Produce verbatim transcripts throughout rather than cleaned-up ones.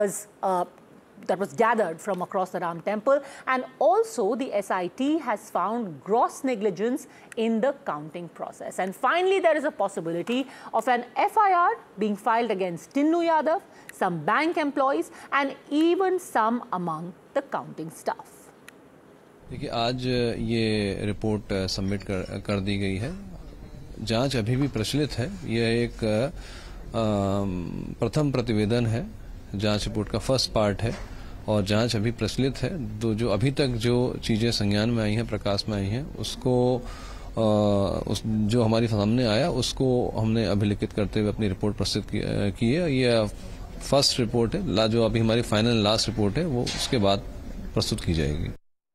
was uh, that was gathered from across the Ram temple, and also the S I T has found gross negligence in the counting process. And finally, there is a possibility of an F I R being filed against Tinnu Yadav, some bank employees, and even some among the counting staff. देखिए, आज ये report submit कर, कर दी गई है। जांच अभी भी प्रचलित है। यह एक प्रथम प्रतिवेदन है, जांच रिपोर्ट का फर्स्ट पार्ट है और जांच अभी प्रचलित है। तो जो अभी तक जो चीजें संज्ञान में आई हैं, प्रकाश में आई हैं, उसको आ, उस जो हमारी सामने आया उसको हमने अभिलिखित करते हुए अपनी रिपोर्ट प्रस्तुत की है। ये फर्स्ट रिपोर्ट है, जो अभी हमारी फाइनल लास्ट रिपोर्ट है वो उसके बाद प्रस्तुत की जाएगी।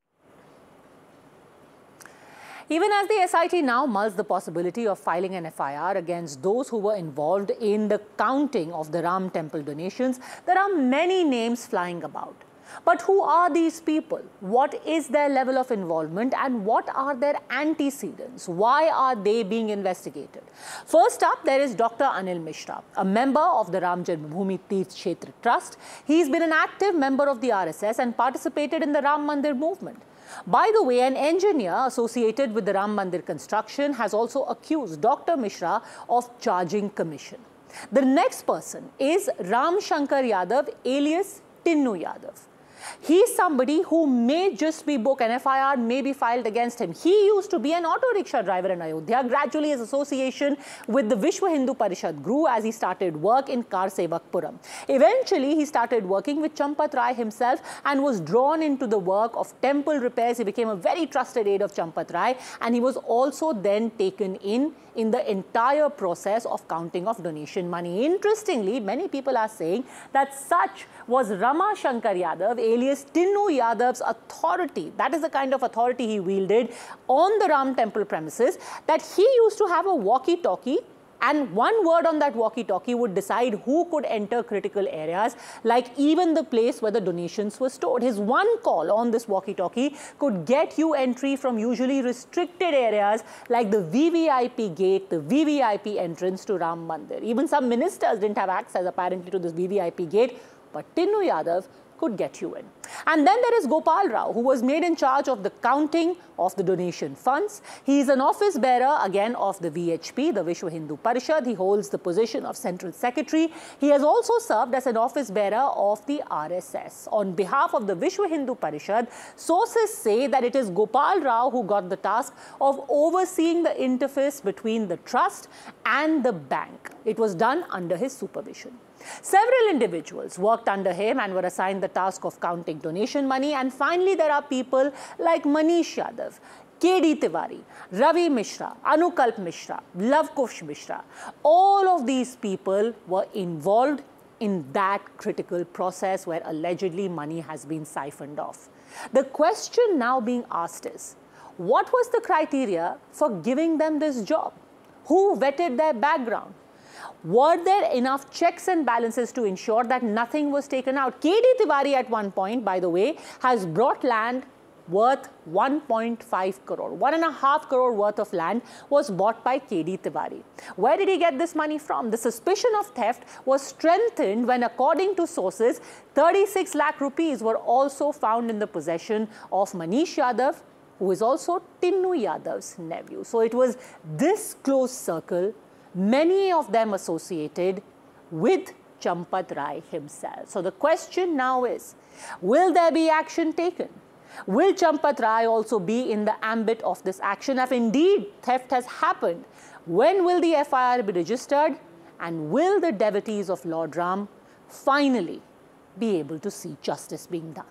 Even as the S I T now mulls the possibility of filing an F I R against those who were involved in the counting of the Ram temple donations, there are many names flying about. But who are these people? What is their level of involvement and what are their antecedents? Why are they being investigated? First up, there is Doctor Anil Mishra, a member of the Ram Janmabhoomi Teerth Kshetra Trust. He's been an active member of the R S S and participated in the Ram Mandir movement. By the way, an engineer associated with the Ram Mandir construction has also accused Doctor Mishra of charging commission. The next person is Ram Shankar Yadav, alias Tinnu Yadav. He's somebody who may just be booked. An F I R may be filed against him. He used to be an auto rickshaw driver in Ayodhya. Gradually, his association with the Vishwa Hindu Parishad grew as he started work in Karsevakpuram. Eventually, he started working with Champat Rai himself and was drawn into the work of temple repairs. He became a very trusted aide of Champat Rai, and he was also then taken in in the entire process of counting of donation money. Interestingly, many people are saying that such was Rama Shankar Yadav, alias Tinnu Yadav's authority. That is the kind of authority he wielded on the Ram temple premises, that he used to have a walkie-talkie, and one word on that walkie-talkie would decide who could enter critical areas, like even the place where the donations were stored. His one call on this walkie-talkie could get you entry from usually restricted areas like the V V I P gate, the V V I P entrance to Ram Mandir. Even some ministers didn't have access apparently to this V V I P gate, but Tinnu Yadav could get you in. And then there is Gopal Rao, who was made in charge of the counting of the donation funds. He is an office bearer again of the V H P, the Vishwa Hindu Parishad. He holds the position of Central Secretary. He has also served as an office bearer of the R S S. On behalf of the Vishwa Hindu Parishad, sources say that it is Gopal Rao who got the task of overseeing the interface between the trust and the bank. It was done under his supervision. Several individuals worked under him and were assigned the task of counting donation money. And finally, there are people like Manish Yadav, K D Tiwari, Ravi Mishra, Anukalp Mishra, Lavkush Mishra. All of these people were involved in that critical process where allegedly money has been siphoned off. The question now being asked is, what was the criteria for giving them this job? Who vetted their background? Were there enough checks and balances to ensure that nothing was taken out? K D Tiwari at one point, by the way, has brought land worth one point five crore. One and a half crore worth of land was bought by K D Tiwari. Where did he get this money from? The suspicion of theft was strengthened when, according to sources, thirty-six lakh rupees were also found in the possession of Manish Yadav, who is also Tinnu Yadav's nephew. So it was this close circle, many of them associated with Champat Rai himself. So the question now is, will there be action taken? Will Champat Rai also be in the ambit of this action? If indeed theft has happened, when will the F I R be registered? And will the devotees of Lord Ram finally be able to see justice being done?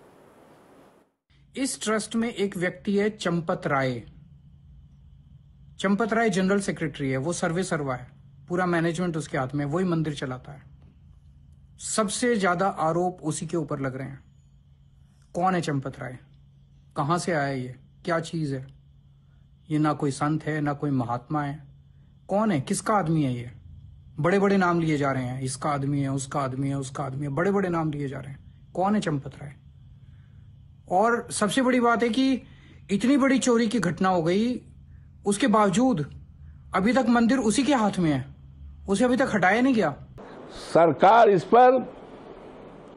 इस trust में एक व्यक्ति है Champat Rai. Champat Rai general secretary है, वो सर्वे सर्वा है, पूरा मैनेजमेंट उसके हाथ में, वही मंदिर चलाता है। सबसे ज्यादा आरोप उसी के ऊपर लग रहे हैं। कौन है चंपत राय? कहां से आया ये? क्या चीज है ये? ना कोई संत है, ना कोई महात्मा है। कौन है? किसका आदमी है ये? बड़े बड़े नाम लिए जा रहे हैं, इसका आदमी है, उसका आदमी है, उसका आदमी है, बड़े बड़े नाम लिए जा रहे हैं। कौन है चंपत राय? और सबसे बड़ी बात है कि इतनी बड़ी चोरी की घटना हो गई, उसके बावजूद अभी तक मंदिर उसी के हाथ में है, उसे अभी तक हटाया नहीं गया। सरकार इस पर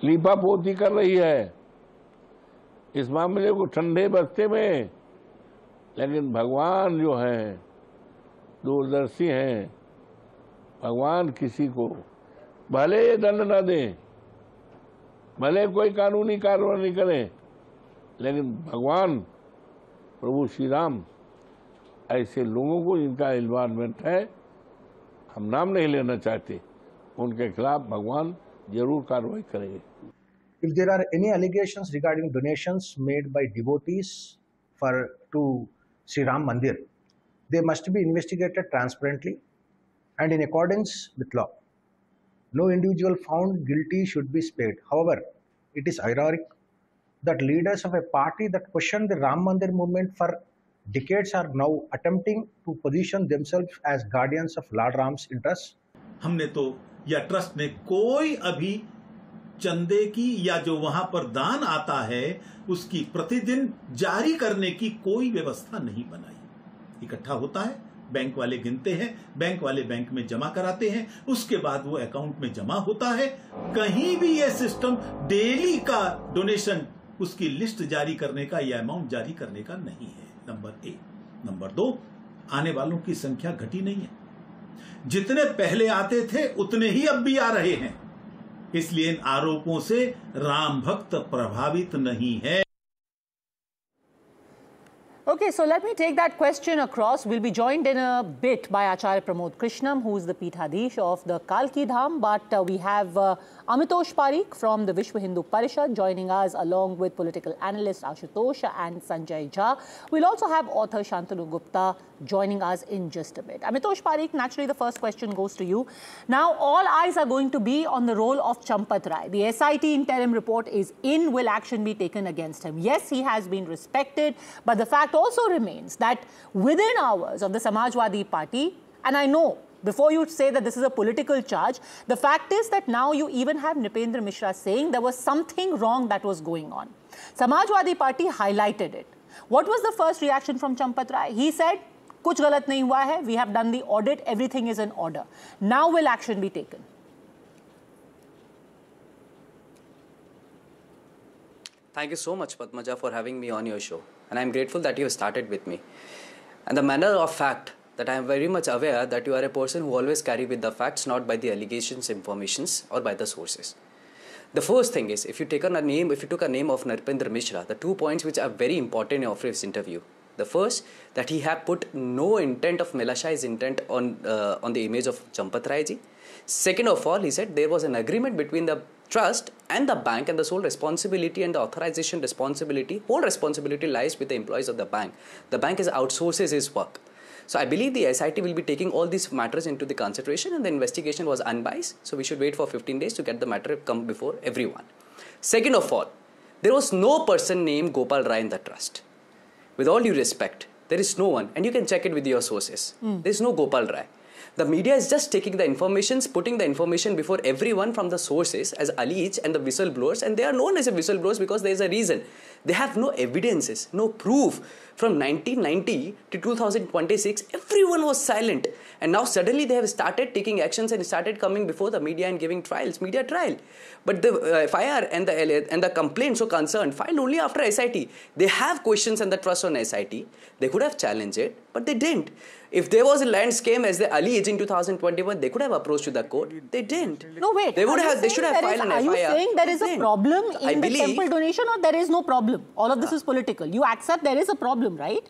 लीपापोती कर रही है इस मामले को ठंडे बस्ते में। लेकिन भगवान जो है दूरदर्शी हैं, भगवान किसी को भले दंड न दें, भले कोई कानूनी कार्रवाई नहीं करें, लेकिन भगवान प्रभु श्री राम ऐसे लोगों को जिनका इन्वॉल्वमेंट है, हम नाम नहीं लेना चाहते, उनके खिलाफ भगवान जरूर कार्रवाई करेंगे। If there are any allegations regarding donations made by devotees for to Sri Ram Mandir, they must be investigated transparently and in accordance with law. No individual found guilty should be spared. However, it is ironic that leaders of a party that questioned the Ram Mandir movement for decades are now attempting to position themselves as guardians of Lord Ram's interests. हमने तो या trust ने कोई अभी चंदे की या जो वहां पर दान आता है उसकी प्रतिदिन जारी करने की कोई व्यवस्था नहीं बनाई। इकट्ठा होता है, बैंक वाले गिनते हैं, बैंक वाले बैंक में जमा कराते हैं, उसके बाद वो अकाउंट में जमा होता है। कहीं भी ये सिस्टम डेली का डोनेशन उसकी लिस्ट जारी करने का या अमाउंट जारी करने का नहीं है। नंबर एक। नंबर दो, आने वालों की संख्या घटी नहीं है, जितने पहले आते थे उतने ही अब भी आ रहे हैं। इसलिए इन आरोपों से राम भक्त प्रभावित नहीं है। Okay, so let me take that question across. We'll be joined in a bit by Acharya Pramod Krishnam, who is the Peethadhish of the Kalki Dham. But uh, we have uh, Amitosh Parikh from the Vishwa Hindu Parishad joining us, along with political analyst Ashutosh and Sanjay Jha. We'll also have author Shantanu Gupta joining us in just a bit. Amitosh Parikh, naturally the first question goes to you. Now, all eyes are going to be on the role of Champat Rai. The S I T interim report is in. Will action be taken against him? Yes, he has been respected, but the fact also remains that within hours of the Samajwadi Party, and I know before you say that this is a political charge, the fact is that now you even have Nripendra Mishra saying there was something wrong that was going on. Samajwadi Party highlighted it. What was the first reaction from Champat Rai? He said, कुछ गलत नहीं हुआ है, we have done the audit, everything is in order. Now will action be taken? Thank you so much, Padmaja, for having me on your show. And I'm grateful that you have started with me. And the manner of fact that I am very much aware that you are a person who always carry with the facts, not by the allegations, informations, or by the sources. The first thing is, if you take a name, if you took a name of Nripendra Mishra, the two points which are very important of his interview. The first, that he had put no intent of malicious intent on uh, on the image of Champat Rai ji. Second of all, he said there was an agreement between the trust and the bank, and the sole responsibility and the authorization responsibility, whole responsibility lies with the employees of the bank. The bank is outsources his work. So I believe the S I T will be taking all these matters into the consideration, and the investigation was unbiased. So we should wait for fifteen days to get the matter come before everyone. Second of all, there was no person named Gopal Rai in the trust. With all due respect, there is no one, and you can check it with your sources. Mm. There is no Gopal Rai. The media is just taking the information, putting the information before everyone from the sources as alleged and the whistleblowers, and they are known as a whistleblowers because there is a reason. They have no evidences, no proof. From nineteen ninety to two thousand twenty-six, everyone was silent. And now suddenly they have started taking actions and started coming before the media and giving trials, media trial. But the uh, F I R and the, and the complaint so concerned filed only after S I T. They have questions and the trust on S I T. They could have challenged it, but they didn't. If there was a land scam as they alleged in two thousand twenty-one, they could have approached to the court. They didn't. No, wait. They would have. They should have filed is, an Are F I R. you saying there is a problem in I the believe, temple donation, or there is no problem? All of this uh, is political. You accept there is a problem, right?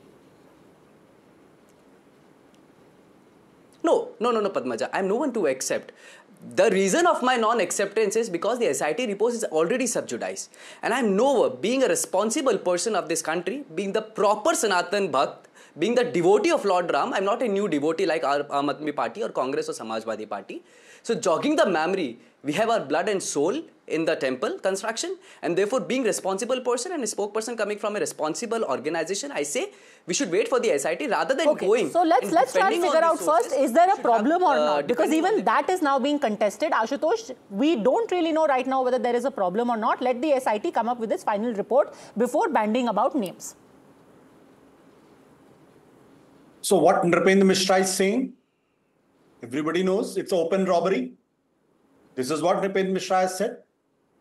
No, no, no, no, Padmaja. I'm no one to accept. The reason of my non-acceptance is because the S I T report is already sub judice. And I'm no, being a responsible person of this country, being the proper Sanatan Bhakt, being the devotee of Lord Ram, I'm not a new devotee like our Aam Aadmi Party or Congress or Samajwadi Party. So jogging the memory, we have our blood and soul in the temple construction, and therefore being responsible person and a spokesperson coming from a responsible organization, I say we should wait for the S I T rather than okay, going. So let's let's try and figure out first, is there a problem have, or not? Uh, because even that is now being contested. Ashutosh, we don't really know right now whether there is a problem or not. Let the S I T come up with its final report before banding about names. So what Nripendra Mishra is saying, everybody knows it's open robbery. This is what Nripendra Mishra has said.